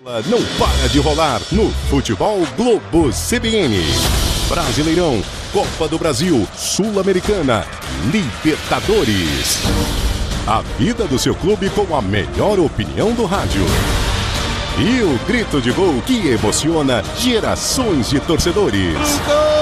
Não para de rolar no Futebol Globo CBN. Brasileirão, Copa do Brasil, Sul-Americana, Libertadores. A vida do seu clube com a melhor opinião do rádio. E o grito de gol que emociona gerações de torcedores.